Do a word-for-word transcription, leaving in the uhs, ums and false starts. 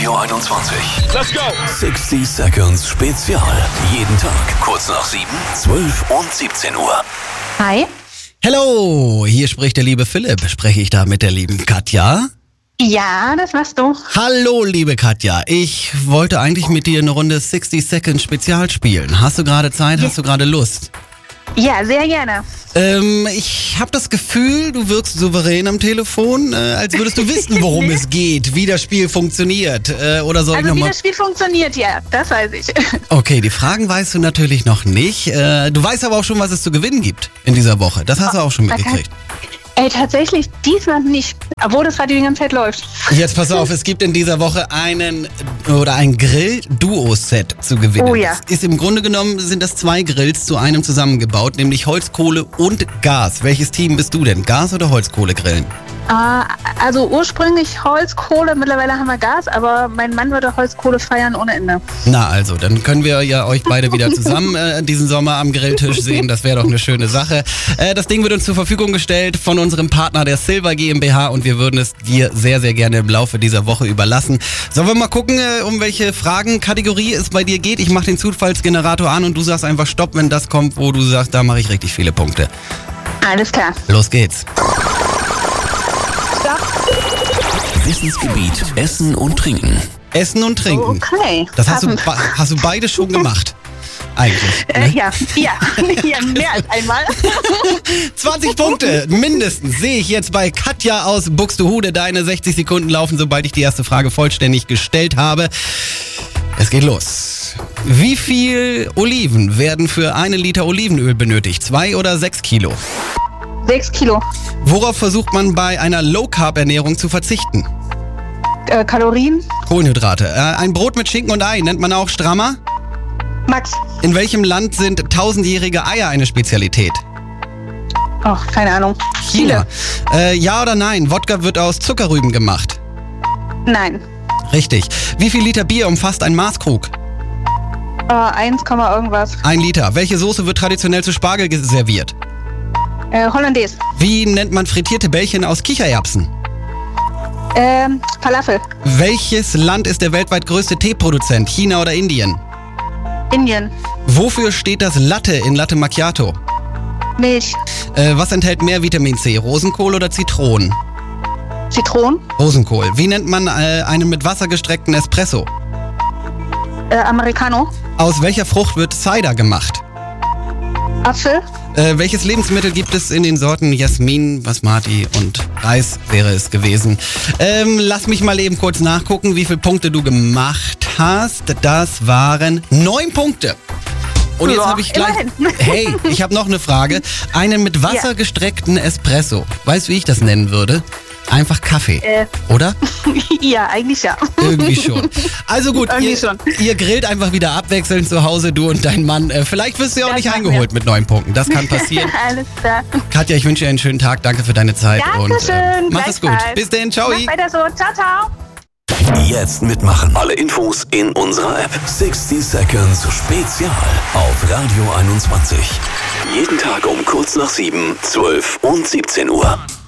Radio einundzwanzig. Let's go! sechzig Seconds Spezial. Jeden Tag kurz nach sieben, zwölf und siebzehn Uhr. Hi. Hello, hier spricht der liebe Philipp. Spreche ich da mit der lieben Katja? Ja, das machst du. Hallo, liebe Katja. Ich wollte eigentlich mit dir eine Runde sechzig Seconds Spezial spielen. Hast du gerade Zeit? Hast du gerade Lust? Ja, sehr gerne. Ähm, ich habe das Gefühl, du wirkst souverän am Telefon, äh, als würdest du wissen, worum es geht, wie das Spiel funktioniert. Äh, oder soll Also ich wie nochmal... das Spiel funktioniert, ja, das weiß ich. Okay, die Fragen weißt du natürlich noch nicht. Äh, du weißt aber auch schon, was es zu gewinnen gibt in dieser Woche. Das hast du auch schon mitgekriegt. Ey, tatsächlich diesmal nicht, obwohl das Radio die ganze Zeit läuft. Jetzt pass auf, es gibt in dieser Woche einen oder ein Grill-Duo-Set zu gewinnen. Oh ja. Es ist im Grunde genommen sind das zwei Grills zu einem zusammengebaut, nämlich Holzkohle und Gas. Welches Team bist du denn? Gas oder Holzkohle grillen? Äh, also ursprünglich Holzkohle, mittlerweile haben wir Gas, aber mein Mann würde Holzkohle feiern ohne Ende. Na also, dann können wir ja euch beide wieder zusammen äh, diesen Sommer am Grilltisch sehen. Das wäre doch eine schöne Sache. Äh, das Ding wird uns zur Verfügung gestellt von unserem Partner der Silver GmbH und wir würden es dir sehr, sehr gerne im Laufe dieser Woche überlassen. Sollen wir mal gucken, äh, um welche Fragenkategorie es bei dir geht? Ich mache den Zufallsgenerator an und du sagst einfach Stopp, wenn das kommt, wo du sagst, da mache ich richtig viele Punkte. Alles klar. Los geht's. Wissensgebiet Essen und Trinken. Essen und Trinken. Okay. Das hast du, Passend. ba- hast du beide schon gemacht. Eigentlich. Äh, Ne? ja, ja, ja, mehr als einmal. zwanzig Punkte mindestens sehe ich jetzt bei Katja aus Buxtehude. Deine sechzig Sekunden laufen, sobald ich die erste Frage vollständig gestellt habe. Es geht los. Wie viel Oliven werden für einen Liter Olivenöl benötigt? Zwei oder sechs Kilo? Sechs Kilo. Worauf versucht man bei einer Low-Carb-Ernährung zu verzichten? Äh, Kalorien. Kohlenhydrate. Äh, ein Brot mit Schinken und Ei nennt man auch Strammer? Max. In welchem Land sind tausendjährige Eier eine Spezialität? Oh, keine Ahnung. China. Äh, ja oder nein? Wodka wird aus Zuckerrüben gemacht. Nein. Richtig. Wie viel Liter Bier umfasst ein Maßkrug? Äh, eins, irgendwas. Ein Liter. Welche Soße wird traditionell zu Spargel ge- serviert? Äh, Hollandaise. Wie nennt man frittierte Bällchen aus Kichererbsen? Ähm, Falafel. Welches Land ist der weltweit größte Teeproduzent? China oder Indien? Indien. Wofür steht das Latte in Latte Macchiato? Milch. Äh, was enthält mehr Vitamin C? Rosenkohl oder Zitronen? Zitronen. Rosenkohl. Wie nennt man äh, einen mit Wasser gestreckten Espresso? Äh, Americano. Aus welcher Frucht wird Cider gemacht? Apfel. Äh, welches Lebensmittel gibt es in den Sorten Jasmin, Basmati und Reis wäre es gewesen? Ähm, lass mich mal eben kurz nachgucken, wie viele Punkte du gemacht hast. Das waren neun Punkte. Und jetzt Ja, habe ich gleich... immerhin. Hey, ich habe noch eine Frage. Einen mit Wasser Ja. gestreckten Espresso. Weißt du, wie ich das nennen würde? Einfach Kaffee, Äh. oder? Ja, eigentlich ja. Irgendwie schon. Also gut, Irgendwie ihr, schon. ihr grillt einfach wieder abwechselnd zu Hause, du und dein Mann. Äh, vielleicht wirst du ja auch Das nicht machen eingeholt mit neun Punkten. Das kann passieren. Alles klar. Katja, ich wünsche dir einen schönen Tag. Danke für deine Zeit. Und Dankeschön. äh, mach es gut. Gleichfalls. Bis dann. Ciao. Mach weiter so. Ciao, ciao. Jetzt mitmachen. Alle Infos in unserer App. sechzig Seconds Spezial auf Radio einundzwanzig. Jeden Tag um kurz nach sieben, zwölf und siebzehn Uhr.